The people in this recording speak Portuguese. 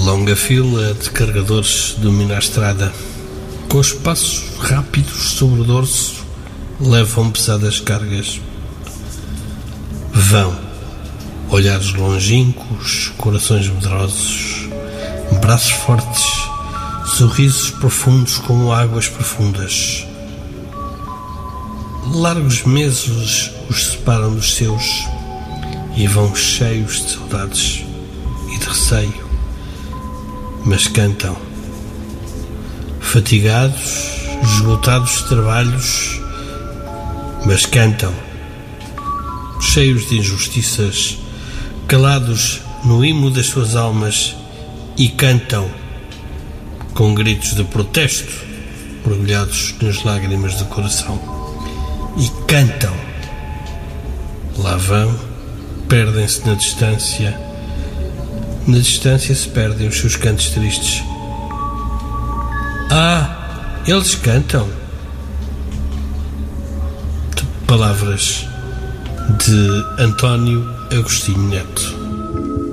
Longa fila de carregadores domina a estrada. Com os passos rápidos sobre o dorso, levam pesadas cargas. Vão, olhares longínquos, corações medrosos, braços fortes, sorrisos profundos como águas profundas. Largos meses os separam dos seus e vão cheios de saudades e de receio, mas cantam. Fatigados, esgotados de trabalhos, mas cantam. Cheios de injustiças, calados no imo das suas almas, e cantam com gritos de protesto, mergulhados nas lágrimas do coração. E cantam. Lá vão, perdem-se na distância. Na distância se perdem os seus cantos tristes. Ah, eles cantam. De palavras de António Agostinho Neto.